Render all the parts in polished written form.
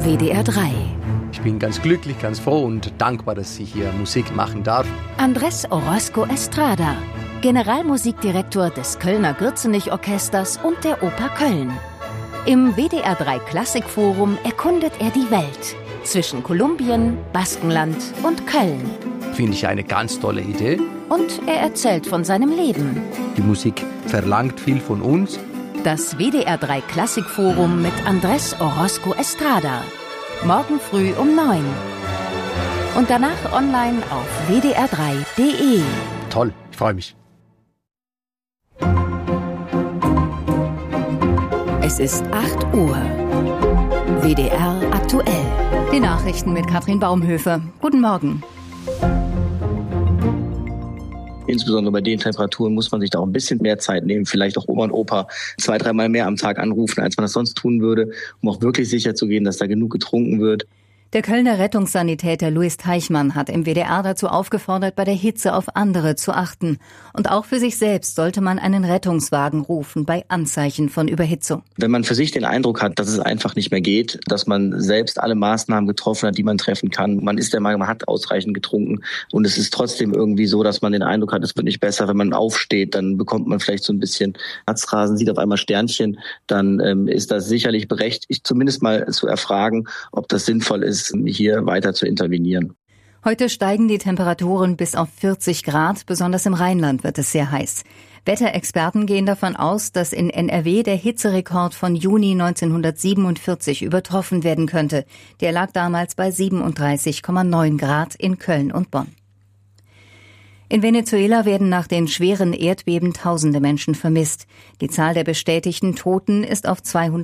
WDR 3. Ich bin ganz glücklich, ganz froh und dankbar, dass ich hier Musik machen darf. Andrés Orozco Estrada, Generalmusikdirektor des Kölner Gürzenich-Orchesters und der Oper Köln. Im WDR 3 Klassikforum erkundet er die Welt zwischen Kolumbien, Baskenland und Köln. Finde ich eine ganz tolle Idee. Und er erzählt von seinem Leben. Die Musik verlangt viel von uns. Das WDR 3 Klassikforum mit Andrés Orozco Estrada. Morgen früh um 9. Und danach online auf wdr3.de. Toll, ich freue mich. Es ist 8 Uhr. WDR aktuell. Die Nachrichten mit Katrin Baumhöfer. Guten Morgen. Insbesondere bei den Temperaturen muss man sich da auch ein bisschen mehr Zeit nehmen, vielleicht auch Oma und Opa 2-3 Mal mehr am Tag anrufen, als man das sonst tun würde, um auch wirklich sicher zu gehen, dass da genug getrunken wird. Der Kölner Rettungssanitäter Louis Teichmann hat im WDR dazu aufgefordert, bei der Hitze auf andere zu achten. Und auch für sich selbst sollte man einen Rettungswagen rufen bei Anzeichen von Überhitzung. Wenn man für sich den Eindruck hat, dass es einfach nicht mehr geht, dass man selbst alle Maßnahmen getroffen hat, die man treffen kann, man ist der Meinung, man hat ausreichend getrunken und es ist trotzdem irgendwie so, dass man den Eindruck hat, es wird nicht besser, wenn man aufsteht, dann bekommt man vielleicht so ein bisschen Herzrasen, sieht auf einmal Sternchen, dann ist das sicherlich berechtigt, zumindest mal zu erfragen, ob das sinnvoll ist, hier weiter zu intervenieren. Heute steigen die Temperaturen bis auf 40 Grad, besonders im Rheinland wird es sehr heiß. Wetterexperten gehen davon aus, dass in NRW der Hitzerekord von Juni 1947 übertroffen werden könnte. Der lag damals bei 37,9 Grad in Köln und Bonn. In Venezuela werden nach den schweren Erdbeben tausende Menschen vermisst. Die Zahl der bestätigten Toten ist auf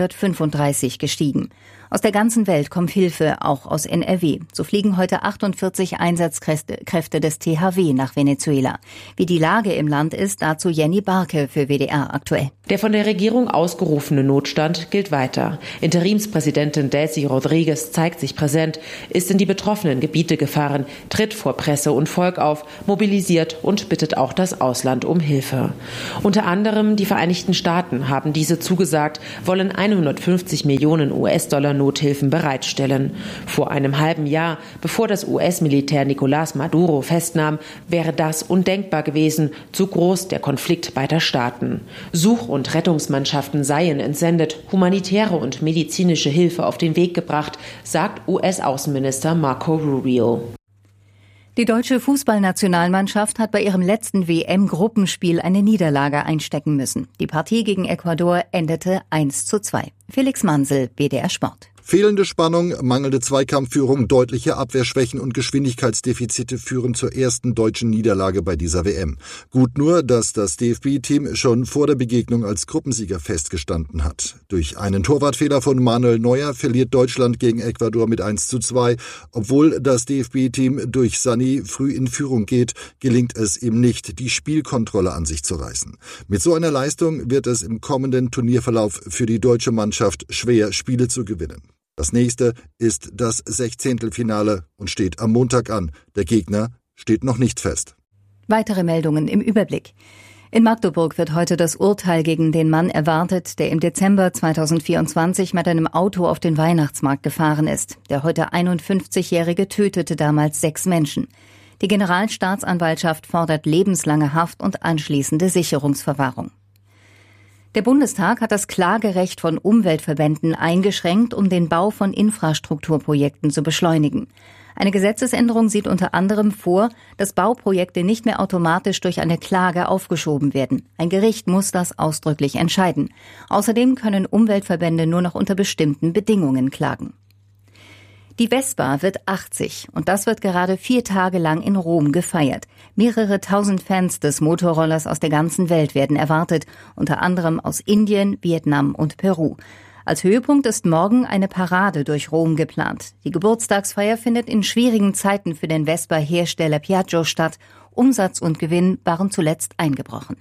235 gestiegen. Aus der ganzen Welt kommt Hilfe, auch aus NRW. So fliegen heute 48 Einsatzkräfte des THW nach Venezuela. Wie die Lage im Land ist, dazu Jenny Barke für WDR aktuell. Der von der Regierung ausgerufene Notstand gilt weiter. Interimspräsidentin Delcy Rodriguez zeigt sich präsent, ist in die betroffenen Gebiete gefahren, tritt vor Presse und Volk auf, mobilisiert und bittet auch das Ausland um Hilfe. Unter anderem die Vereinigten Staaten haben diese zugesagt, wollen 150 Millionen US-Dollar Nothilfen bereitstellen. Vor einem halben Jahr, bevor das US-Militär Nicolás Maduro festnahm, wäre das undenkbar gewesen, zu groß der Konflikt beider Staaten. Such- und Rettungsmannschaften seien entsendet, humanitäre und medizinische Hilfe auf den Weg gebracht, sagt US-Außenminister Marco Rubio. Die deutsche Fußballnationalmannschaft hat bei ihrem letzten WM-Gruppenspiel eine Niederlage einstecken müssen. Die Partie gegen Ecuador endete 1:2. Felix Mansel, WDR Sport. Fehlende Spannung, mangelnde Zweikampfführung, deutliche Abwehrschwächen und Geschwindigkeitsdefizite führen zur ersten deutschen Niederlage bei dieser WM. Gut nur, dass das DFB-Team schon vor der Begegnung als Gruppensieger festgestanden hat. Durch einen Torwartfehler von Manuel Neuer verliert Deutschland gegen Ecuador mit 1:2. Obwohl das DFB-Team durch Sané früh in Führung geht, gelingt es ihm nicht, die Spielkontrolle an sich zu reißen. Mit so einer Leistung wird es im kommenden Turnierverlauf für die deutsche Mannschaft schwer, Spiele zu gewinnen. Das nächste ist das 16. und steht am Montag an. Der Gegner steht noch nicht fest. Weitere Meldungen im Überblick. In Magdeburg wird heute das Urteil gegen den Mann erwartet, der im Dezember 2024 mit einem Auto auf den Weihnachtsmarkt gefahren ist. Der heute 51-Jährige tötete damals 6 Menschen. Die Generalstaatsanwaltschaft fordert lebenslange Haft und anschließende Sicherungsverwahrung. Der Bundestag hat das Klagerecht von Umweltverbänden eingeschränkt, um den Bau von Infrastrukturprojekten zu beschleunigen. Eine Gesetzesänderung sieht unter anderem vor, dass Bauprojekte nicht mehr automatisch durch eine Klage aufgeschoben werden. Ein Gericht muss das ausdrücklich entscheiden. Außerdem können Umweltverbände nur noch unter bestimmten Bedingungen klagen. Die Vespa wird 80 und das wird gerade 4 Tage lang in Rom gefeiert. Mehrere tausend Fans des Motorrollers aus der ganzen Welt werden erwartet, unter anderem aus Indien, Vietnam und Peru. Als Höhepunkt ist morgen eine Parade durch Rom geplant. Die Geburtstagsfeier findet in schwierigen Zeiten für den Vespa-Hersteller Piaggio statt. Umsatz und Gewinn waren zuletzt eingebrochen.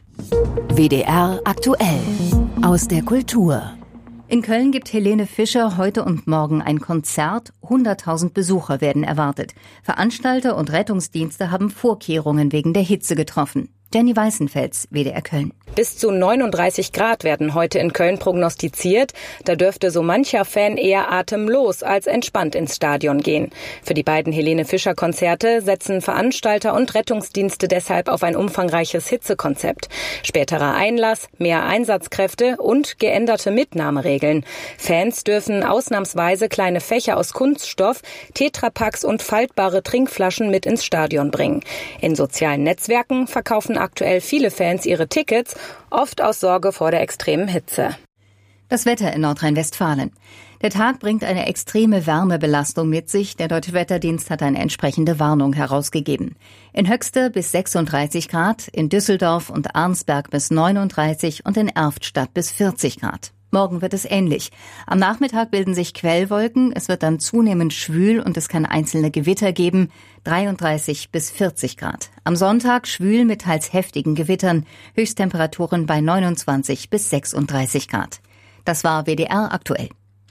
WDR aktuell aus der Kultur. In Köln gibt Helene Fischer heute und morgen ein Konzert. 100.000 Besucher werden erwartet. Veranstalter und Rettungsdienste haben Vorkehrungen wegen der Hitze getroffen. Jenny Weißenfels, WDR Köln. Bis zu 39 Grad werden heute in Köln prognostiziert. Da dürfte so mancher Fan eher atemlos als entspannt ins Stadion gehen. Für die beiden Helene-Fischer-Konzerte setzen Veranstalter und Rettungsdienste deshalb auf ein umfangreiches Hitzekonzept. Späterer Einlass, mehr Einsatzkräfte und geänderte Mitnahmeregeln. Fans dürfen ausnahmsweise kleine Fächer aus Kunststoff, Tetrapacks und faltbare Trinkflaschen mit ins Stadion bringen. In sozialen Netzwerken verkaufen aktuell viele Fans ihre Tickets, oft aus Sorge vor der extremen Hitze. Das Wetter in Nordrhein-Westfalen. Der Tag bringt eine extreme Wärmebelastung mit sich. Der Deutsche Wetterdienst hat eine entsprechende Warnung herausgegeben. In Höxter bis 36 Grad, in Düsseldorf und Arnsberg bis 39 und in Erftstadt bis 40 Grad. Morgen wird es ähnlich. Am Nachmittag bilden sich Quellwolken, es wird dann zunehmend schwül und es kann einzelne Gewitter geben, 33 bis 40 Grad. Am Sonntag schwül mit teils heftigen Gewittern, Höchsttemperaturen bei 29 bis 36 Grad. Das war WDR aktuell.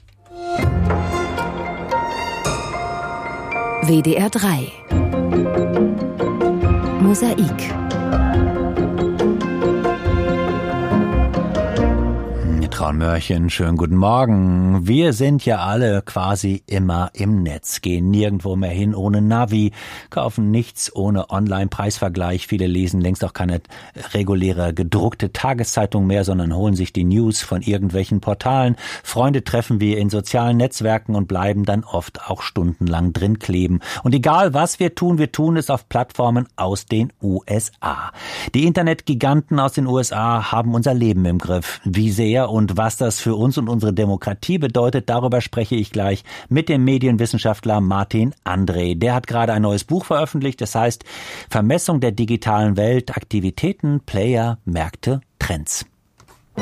WDR 3 Mosaik. Traun Mörchen, schönen guten Morgen. Wir sind ja alle quasi immer im Netz, gehen nirgendwo mehr hin ohne Navi, kaufen nichts ohne Online-Preisvergleich. Viele lesen längst auch keine reguläre gedruckte Tageszeitung mehr, sondern holen sich die News von irgendwelchen Portalen. Freunde treffen wir in sozialen Netzwerken und bleiben dann oft auch stundenlang drin kleben. Und egal was wir tun es auf Plattformen aus den USA. Die Internetgiganten aus den USA haben unser Leben im Griff. Wie sehr und was das für uns und unsere Demokratie bedeutet, darüber spreche ich gleich mit dem Medienwissenschaftler Martin André. Der hat gerade ein neues Buch veröffentlicht, das heißt Vermessung der digitalen Welt, Aktivitäten, Player, Märkte, Trends.